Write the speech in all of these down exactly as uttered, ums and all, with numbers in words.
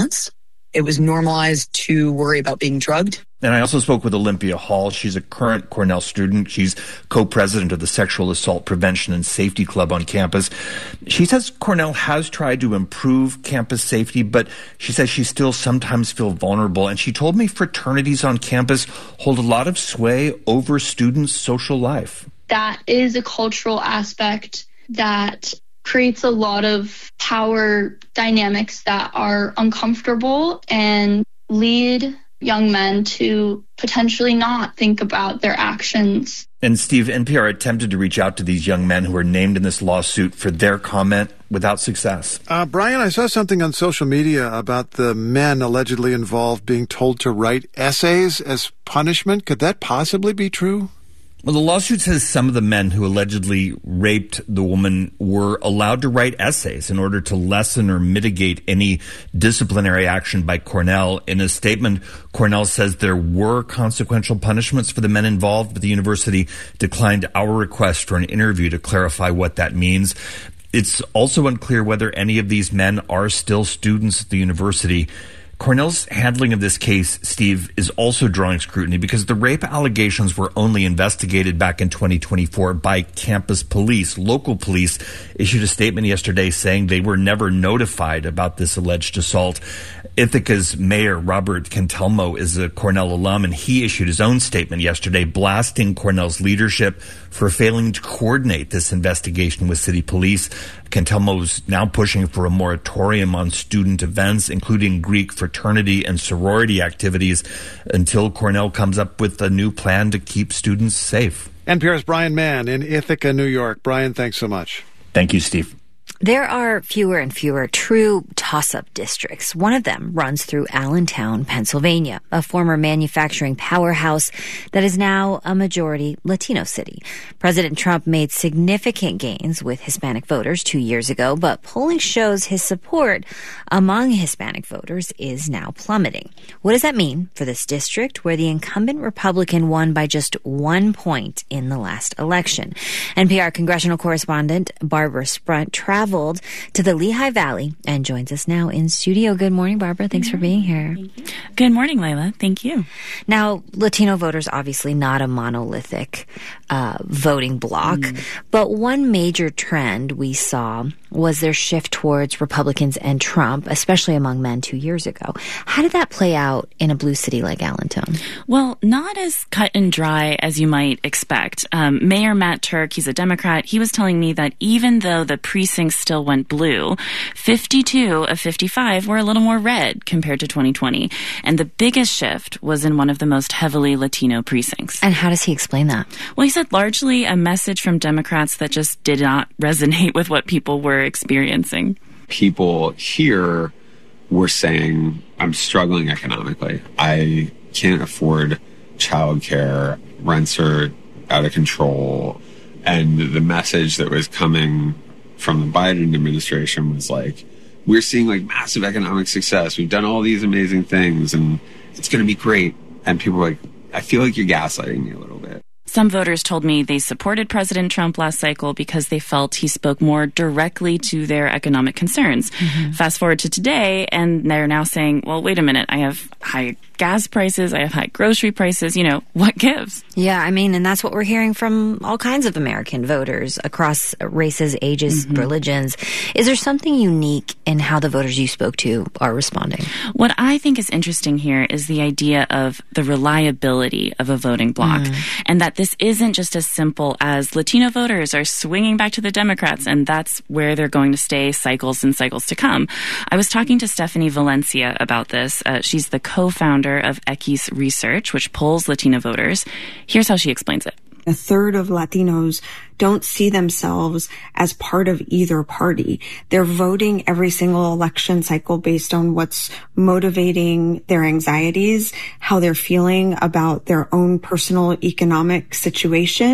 violence. It was normalized to worry about being drugged. And I also spoke with Olympia Hall. She's a current Cornell student. She's co-president of the Sexual Assault Prevention and Safety Club on campus. She says Cornell has tried to improve campus safety, but she says she still sometimes feels vulnerable. And she told me fraternities on campus hold a lot of sway over students' social life. That is a cultural aspect that creates a lot of power dynamics that are uncomfortable and lead young men to potentially not think about their actions. And Steve, N P R attempted to reach out to these young men who are named in this lawsuit for their comment without success. Uh, Brian, I saw something on social media about the men allegedly involved being told to write essays as punishment. Could that possibly be true? Well, the lawsuit says some of the men who allegedly raped the woman were allowed to write essays in order to lessen or mitigate any disciplinary action by Cornell. In a statement, Cornell says there were consequential punishments for the men involved, but the university declined our request for an interview to clarify what that means. It's also unclear whether any of these men are still students at the university. Cornell's handling of this case, Steve, is also drawing scrutiny because the rape allegations were only investigated back in twenty twenty-four by campus police. Local police issued a statement yesterday saying they were never notified about this alleged assault. Ithaca's mayor, Robert Cantelmo, is a Cornell alum, and he issued his own statement yesterday blasting Cornell's leadership for failing to coordinate this investigation with city police. Cantelmo's now pushing for a moratorium on student events, including Greek fraternity and sorority activities, until Cornell comes up with a new plan to keep students safe. N P R's Brian Mann in Ithaca, New York. Brian, thanks so much. Thank you, Steve. There are fewer and fewer true toss-up districts. One of them runs through Allentown, Pennsylvania, a former manufacturing powerhouse that is now a majority Latino city. President Trump made significant gains with Hispanic voters two years ago, but polling shows his support among Hispanic voters is now plummeting. What does that mean for this district where the incumbent Republican won by just one point in the last election? N P R congressional correspondent Barbara Sprunt traveled to the Lehigh Valley and joins us now in studio. Good morning, Barbara. Thanks for being here. Thank you. Good morning, Layla. Thank you. Now, Latino voters, obviously not a monolithic uh, voting bloc, mm. but one major trend we saw was their shift towards Republicans and Trump, especially among men two years ago. How did that play out in a blue city like Allentown? Well, not as cut and dry as you might expect. Um, Mayor Matt Turk, he's a Democrat, he was telling me that even though the precincts still went blue, fifty-two of fifty-five were a little more red compared to twenty twenty. And the biggest shift was in one of the most heavily Latino precincts. And how does he explain that? Well, he said largely a message from Democrats that just did not resonate with what people were experiencing. People here were saying, I'm struggling economically. I can't afford childcare. Rents are out of control. And the message that was coming from the Biden administration was like, we're seeing like massive economic success. We've done all these amazing things and it's going to be great. And people were like, I feel like you're gaslighting me a little bit. Some voters told me they supported President Trump last cycle because they felt he spoke more directly to their economic concerns. Mm-hmm. Fast forward to today, and they're now saying, well, wait a minute, I have high gas prices, I have high grocery prices, you know, what gives? Yeah, I mean, and that's what we're hearing from all kinds of American voters across races, ages, mm-hmm. religions. Is there something unique in how the voters you spoke to are responding? What I think is interesting here is the idea of the reliability of a voting bloc, mm. and that this isn't just as simple as Latino voters are swinging back to the Democrats, and that's where they're going to stay cycles and cycles to come. I was talking to Stephanie Valencia about this. Uh, she's the co-founder of Equis Research, which polls Latino voters. Here's how she explains it. A third of Latinos don't see themselves as part of either party. They're voting every single election cycle based on what's motivating their anxieties, how they're feeling about their own personal economic situation.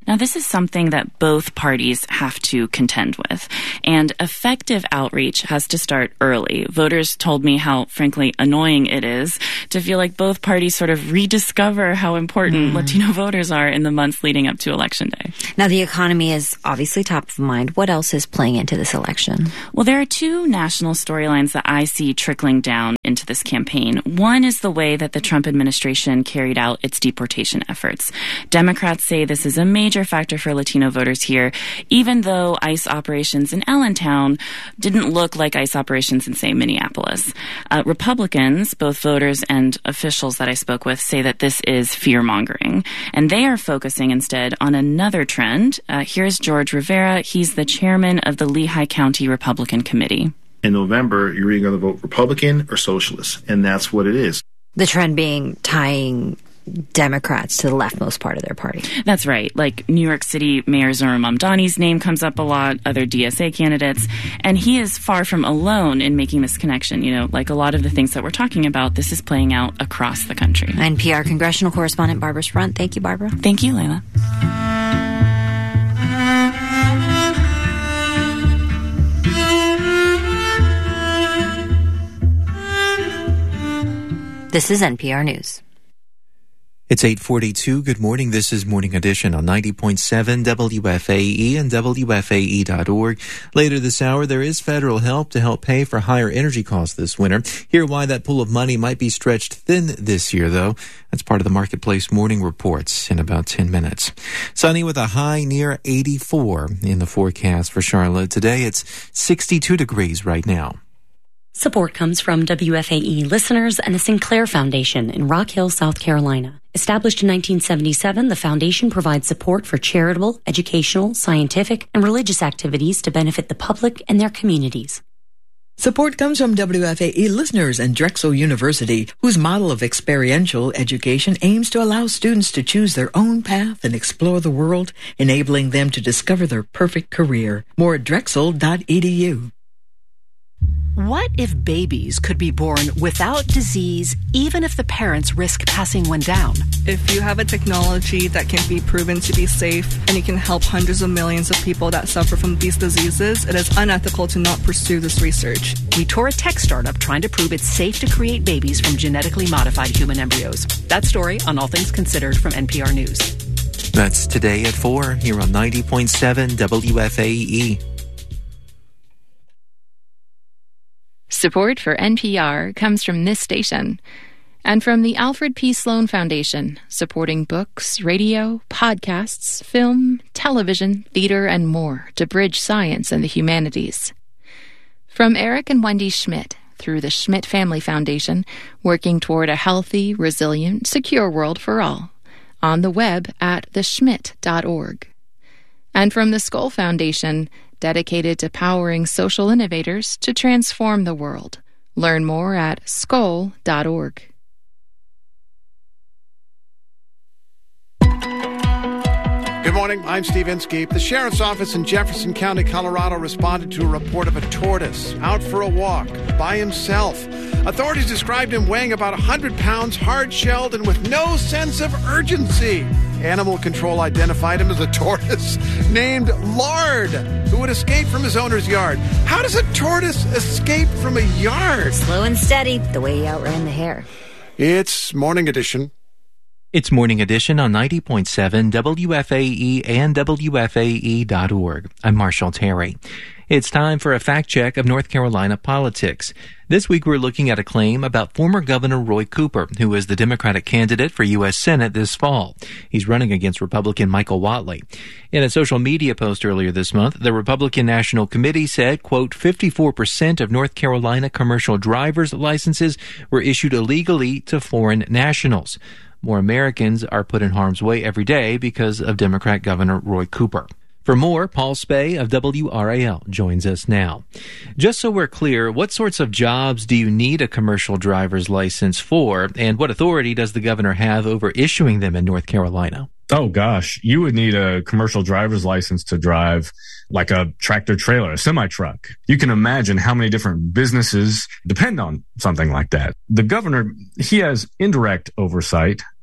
Now, this is something that both parties have to contend with, and effective outreach has to start early. Voters told me how, frankly, annoying it is to feel like both parties sort of rediscover how important mm. Latino voters are in the months leading up to Election Day. Now, the economy is obviously top of mind. What else is playing into this election? Well, there are two national storylines that I see trickling down into this campaign. One is the way that the Trump administration carried out its deportation efforts. Democrats say this is a major factor for Latino voters here, even though ICE operations in Allentown didn't look like ICE operations in, say, Minneapolis. Uh, Republicans, both voters and officials that I spoke with, say that this is fear-mongering, and they are focusing instead on another trend. Uh, here's George Rivera. He's the chairman of the Lehigh County Republican Committee. In November, you're either going to vote Republican or Socialist, and that's what it is. The trend being tying Democrats to the leftmost part of their party. That's right. Like New York City Mayor Zohran Mamdani's name comes up a lot, other D S A candidates, and he is far from alone in making this connection. You know, like a lot of the things that we're talking about, this is playing out across the country. N P R congressional correspondent Barbara Sprunt. Thank you, Barbara. Thank you, Layla. This is N P R News. It's eight forty-two. Good morning. This is Morning Edition on ninety point seven W F A E and W F A E dot org. Later this hour, there is federal help to help pay for higher energy costs this winter. Hear why that pool of money might be stretched thin this year, though. That's part of the Marketplace Morning Reports in about ten minutes. Sunny with a high near eighty-four in the forecast for Charlotte. Today, it's sixty-two degrees right now. Support comes from W F A E listeners and the Sinclair Foundation in Rock Hill, South Carolina. Established in nineteen seventy-seven, the foundation provides support for charitable, educational, scientific, and religious activities to benefit the public and their communities. Support comes from W F A E listeners and Drexel University, whose model of experiential education aims to allow students to choose their own path and explore the world, enabling them to discover their perfect career. More at drexel dot e d u. What if babies could be born without disease, even if the parents risk passing one down? If you have a technology that can be proven to be safe and it can help hundreds of millions of people that suffer from these diseases, it is unethical to not pursue this research. We tour a tech startup trying to prove it's safe to create babies from genetically modified human embryos. That story on All Things Considered from N P R News. That's today at four here on ninety point seven W F A E. Support for N P R comes from this station and from the Alfred P. Sloan Foundation, supporting books, radio, podcasts, film, television, theater, and more to bridge science and the humanities. From Eric and Wendy Schmidt through the Schmidt Family Foundation, working toward a healthy, resilient, secure world for all, on the web at the schmidt dot org. And from the Skoll Foundation, dedicated to powering social innovators to transform the world. Learn more at skoll dot org. Good morning. I'm Steve Inskeep. The sheriff's office in Jefferson County, Colorado, responded to a report of a tortoise out for a walk by himself. Authorities described him weighing about one hundred pounds, hard-shelled, and with no sense of urgency. Animal control identified him as a tortoise named Lard, who would escape from his owner's yard. How does a tortoise escape from a yard? Slow and steady, the way he outran the hare. It's Morning Edition. It's Morning Edition on ninety point seven W F A E and W F A E dot org. I'm Marshall Terry. It's time for a fact check of North Carolina politics. This week we're looking at a claim about former Governor Roy Cooper, who is the Democratic candidate for U S Senate this fall. He's running against Republican Michael Whatley. In a social media post earlier this month, the Republican National Committee said, quote, fifty-four percent of North Carolina commercial driver's licenses were issued illegally to foreign nationals. More Americans are put in harm's way every day because of Democrat Governor Roy Cooper. For more, Paul Spey of W R A L joins us now. Just so we're clear, what sorts of jobs do you need a commercial driver's license for, and what authority does the governor have over issuing them in North Carolina? Oh, gosh, you would need a commercial driver's license to drive like a tractor trailer, a semi-truck. You can imagine how many different businesses depend on something like that. The governor, he has indirect oversight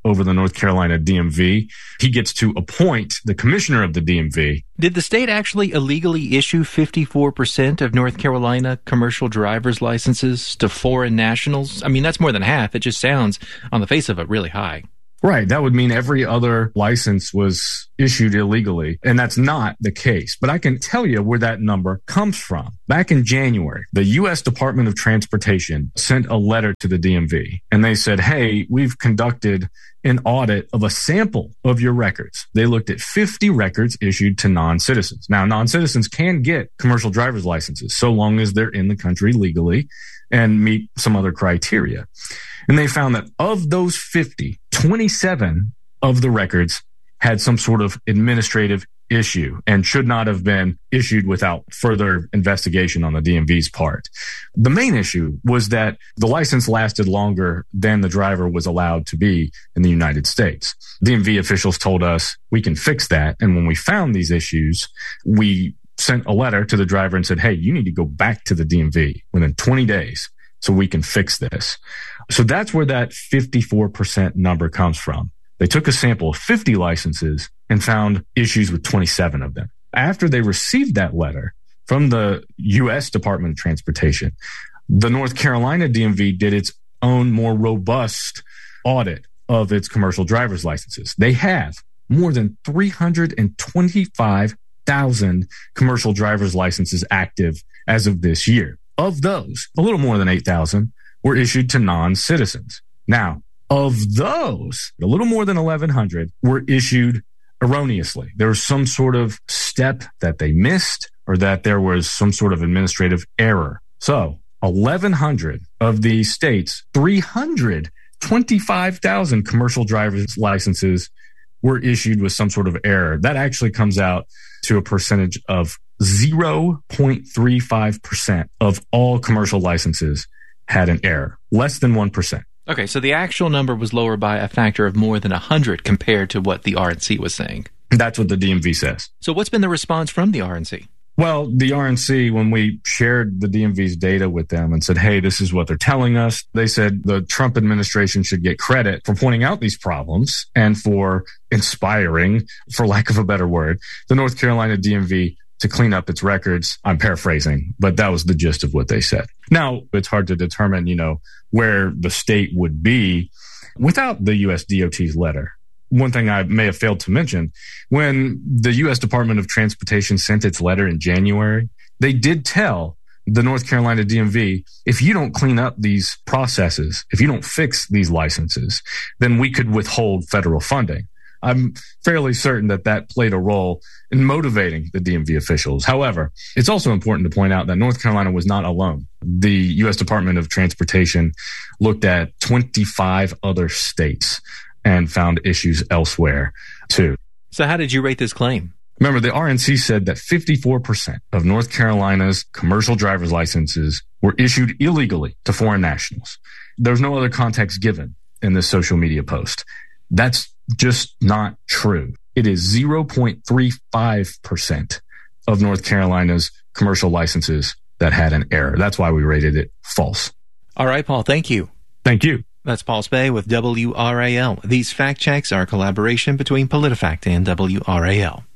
over the North Carolina D M V. He gets to appoint the commissioner of the D M V. Did the state actually illegally issue fifty-four percent of North Carolina commercial driver's licenses to foreign nationals? I mean, that's more than half. It just sounds, on the face of it, really high. Right. That would mean every other license was issued illegally. And that's not the case. But I can tell you where that number comes from. Back in January, the U S Department of Transportation sent a letter to the D M V. And they said, hey, we've conducted an audit of a sample of your records. They looked at fifty records issued to non-citizens. Now, non-citizens can get commercial driver's licenses so long as they're in the country legally and meet some other criteria. And they found that of those fifty, twenty-seven of the records had some sort of administrative issue and should not have been issued without further investigation on the D M V's part. The main issue was that the license lasted longer than the driver was allowed to be in the United States. D M V officials told us we can fix that. And when we found these issues, we sent a letter to the driver and said, hey, you need to go back to the D M V within twenty days so we can fix this. So that's where that fifty-four percent number comes from. They took a sample of fifty licenses and found issues with twenty-seven of them. After they received that letter from the U S Department of Transportation, the North Carolina D M V did its own more robust audit of its commercial driver's licenses. They have more than three hundred twenty-five thousand commercial driver's licenses active as of this year. Of those, a little more than eight thousand were issued to non-citizens. Now, of those, a little more than eleven hundred were issued erroneously. There was some sort of step that they missed or that there was some sort of administrative error. So eleven hundred of the state's three hundred twenty-five thousand commercial driver's licenses were issued with some sort of error. That actually comes out to a percentage of zero point three five percent of all commercial licenses had an error, less than one percent. Okay, so the actual number was lower by a factor of more than one hundred compared to what the R N C was saying. That's what the D M V says. So what's been the response from the R N C? Well, the R N C, when we shared the D M V's data with them and said, hey, this is what they're telling us, they said the Trump administration should get credit for pointing out these problems and for inspiring, for lack of a better word, the North Carolina D M V to clean up its records. I'm paraphrasing, but that was the gist of what they said. Now, it's hard to determine, you know, where the state would be without the U S D O T's letter. One thing I may have failed to mention, when the U S Department of Transportation sent its letter in January, they did tell the North Carolina D M V, if you don't clean up these processes, if you don't fix these licenses, then we could withhold federal funding. I'm fairly certain that that played a role in motivating the D M V officials. However, it's also important to point out that North Carolina was not alone. The U S Department of Transportation looked at twenty-five other states and found issues elsewhere too. So how did you rate this claim? Remember, the R N C said that fifty-four percent of North Carolina's commercial driver's licenses were issued illegally to foreign nationals. There's no other context given in this social media post. That's just not true. It is zero point three five percent of North Carolina's commercial licenses that had an error. That's why we rated it false. All right, Paul, thank you. Thank you. That's Paul Spey with W R A L. These fact checks are a collaboration between PolitiFact and W R A L.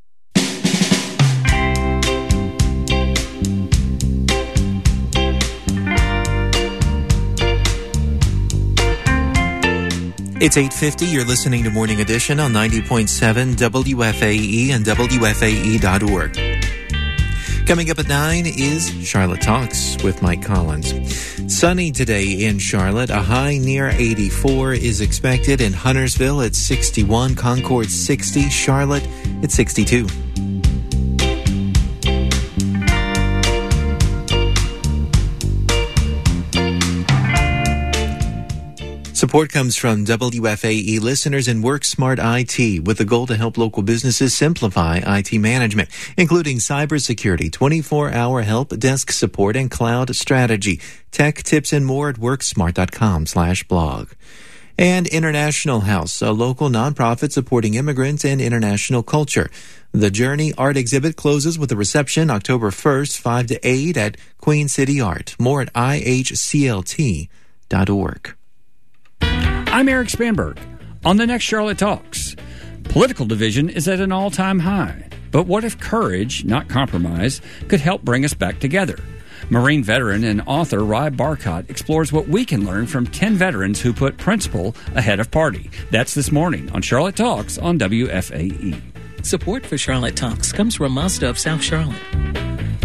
It's eight fifty. You're listening to Morning Edition on ninety point seven W F A E and W F A E dot org. Coming up at nine is Charlotte Talks with Mike Collins. Sunny today in Charlotte. A high near eighty-four is expected. In Huntersville at sixty-one. Concord sixty. Charlotte at sixty-two. Support comes from W F A E listeners and WorkSmart I T with the goal to help local businesses simplify I T management, including cybersecurity, twenty-four hour help, desk support, and cloud strategy. Tech tips and more at worksmart.com slash blog. And International House, a local nonprofit supporting immigrants and international culture. The Journey Art Exhibit closes with a reception October first, five to eight at Queen City Art. More at I H C L T dot org. I'm Eric Spanberg. On the next Charlotte Talks, political division is at an all-time high. But what if courage, not compromise, could help bring us back together? Marine veteran and author Ry Barcott explores what we can learn from ten veterans who put principle ahead of party. That's this morning on Charlotte Talks on W F A E. Support for Charlotte Talks comes from Mazda of South Charlotte.